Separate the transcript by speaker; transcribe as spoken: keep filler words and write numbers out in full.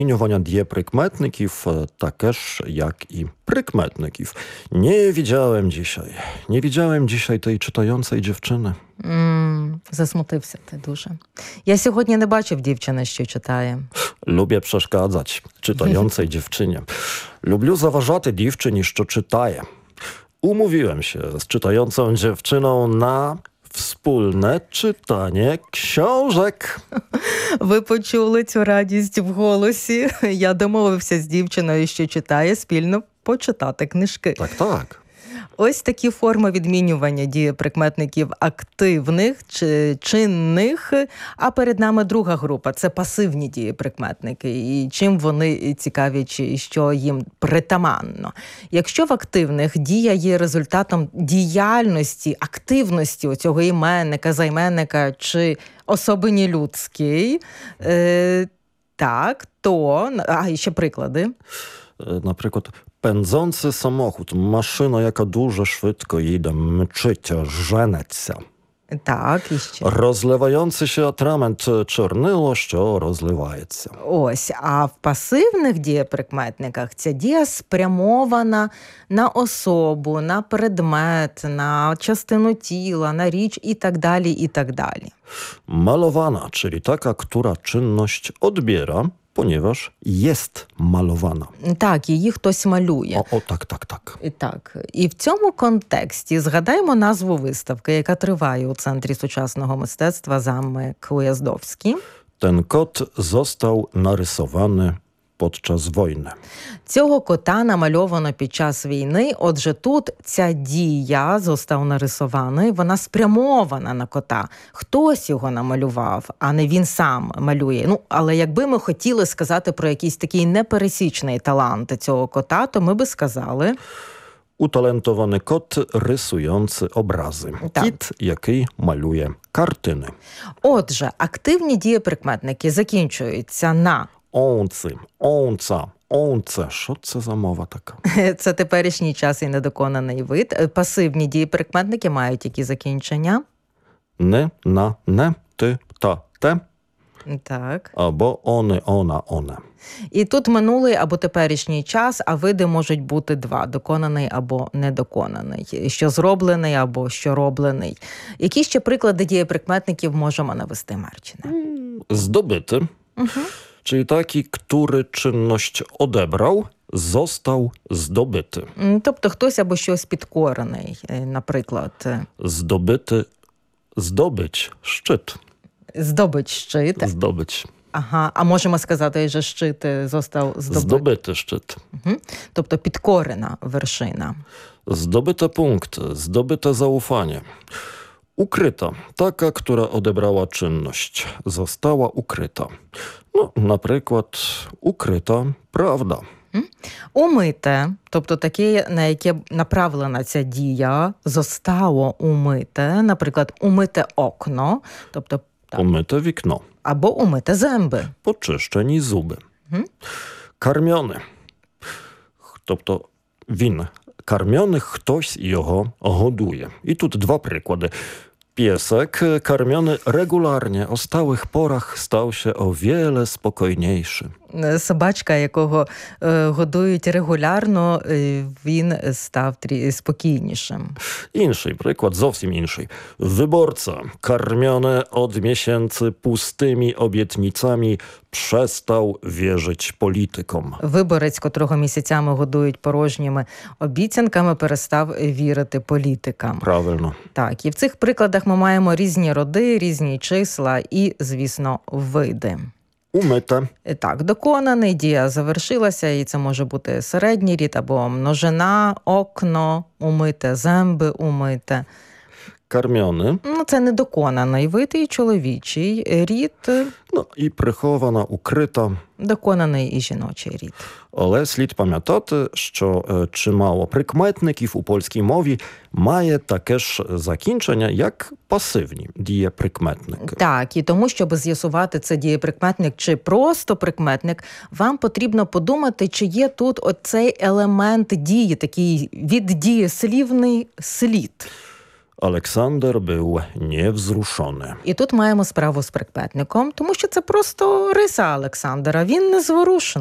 Speaker 1: Змінювання дієприкметників таке ж, jak i prykmetników. Nie widziałem dzisiaj. Nie widziałem dzisiaj tej czytającej dziewczyny.
Speaker 2: Mm, засмутився ти дуже. Я сьогодні не бачив дівчини, що читає.
Speaker 1: Lubię przeszkadzać czytającej dziewczynie. Lubię zaważати дівчині, що читає. Umówiłem się z czytającą dziewczyną na wspólne czytanie książek.
Speaker 2: Ви почули цю радість в голосі. Я домовився з дівчиною, що читає, спільно почитати книжки.
Speaker 1: Так, так.
Speaker 2: Ось такі форми відмінювання дієприкметників активних чи чинних. А перед нами друга група – це пасивні дієприкметники. І чим вони цікаві, чи що їм притаманно. Якщо в активних дія є результатом діяльності, активності цього іменника, займенника чи особині людській, е, так, то... А, і ще приклади.
Speaker 1: Наприклад, pędzący samochód, машина, яка дуже швидко їде, мчить, женеться.
Speaker 2: Так, і ще.
Speaker 1: Розливаючий się atrament, чорнило, що розливається.
Speaker 2: Ось, а в пасивних дієприкметниках ця дія спрямована на особу, на предмет, на частину тіла, на річ і так далі, і так далі.
Speaker 1: Malowana, czyli taka, która czynność odbiera, ponieważ jest malowana.
Speaker 2: Так, її хтось малює.
Speaker 1: O, o, tak, tak, tak.
Speaker 2: І так. І в цьому контексті згадаємо назву виставки, яка триває у Центрі сучасного мистецтва «Замок Уjazdowski».
Speaker 1: Ten kot został narysowany podczas wojny.
Speaker 2: Цього кота намальовано під час війни, отже тут ця дія «został нарисований», вона спрямована на кота. Хтось його намалював, а не він сам малює. Ну, але якби ми хотіли сказати про якийсь такий непересічний талант цього кота, то ми би сказали...
Speaker 1: Utalentowany kot rysujący obrazy.
Speaker 2: Так.
Speaker 1: Kit, який малює картини.
Speaker 2: Отже, активні дієприкметники закінчуються на
Speaker 1: Онци, онца, онце. Що це за мова така?
Speaker 2: це теперішній час і недоконаний вид. Пасивні дієприкметники мають які закінчення?
Speaker 1: Не, на, не, ти, та, те.
Speaker 2: Так.
Speaker 1: Або они, она, оне.
Speaker 2: І тут минулий або теперішній час, а види можуть бути два – доконаний або недоконаний, що зроблений або що роблений. Які ще приклади дієприкметників можемо навести, Марчине?
Speaker 1: Zdobyty,
Speaker 2: Угу.
Speaker 1: czyli taki, który czynność odebrał, został zdobyty.
Speaker 2: Тобто хтось або щось підкорений, наприклад.
Speaker 1: Zdobyty, zdobyć, szczyt.
Speaker 2: Здобич щит.
Speaker 1: Zdobyć.
Speaker 2: Ага, а можемо сказати, що щит został здобит.
Speaker 1: Zdobyty szczyt.
Speaker 2: Угу. Тобто підкорена вершина.
Speaker 1: Zdobyte punkty, zdobyte zaufanie. Ukryta, taka, która odebrała czynność, została ukryta. No, наприклад, ukryta prawda.
Speaker 2: Умите, тобто таке, на яке направлена ця дія, zostało умите, наприклад, умите окно, тобто так.
Speaker 1: Umyte wikno.
Speaker 2: Або умите земби.
Speaker 1: Poczyszczeni zuby.
Speaker 2: Mhm.
Speaker 1: Karmiony. Тобто він karmiony, хтось його годує. І тут два приклади. Piesek karmiony regularnie o stałych porach stał się o wiele spokojniejszy.
Speaker 2: Собачка, якого е, годують регулярно, е, він став трі... спокійнішим.
Speaker 1: Інший приклад, зовсім інший. Wyborca, karmiony od miesięcy pustymi obietnicami, przestał wierzyć politykom.
Speaker 2: Виборець, котрого місяцями годують порожніми обіцянками, перестав вірити політикам.
Speaker 1: Правильно.
Speaker 2: Так, і в цих прикладах ми маємо різні роди, різні числа і, звісно, види.
Speaker 1: Umyte.
Speaker 2: Так, доконаний, дія завершилася, і це може бути середній рід або множина, окно, умите, земби умите.
Speaker 1: Karmiony.
Speaker 2: Ну, це недоконаний вид і чоловічий рід.
Speaker 1: No i прихована, укрита.
Speaker 2: Доконаний і жіночий рід.
Speaker 1: Але слід пам'ятати, що е, чимало прикметників у польській мові має таке ж закінчення, як пасивні дієприкметники.
Speaker 2: Так, і тому, щоб з'ясувати, це дієприкметник чи просто прикметник, вам потрібно подумати, чи є тут оцей елемент дії, такий віддієслівний слід.
Speaker 1: Aleksander był niewzruszony.
Speaker 2: І тут маємо справу з прикметником, тому що це просто риса Олександра. Він не зворушений.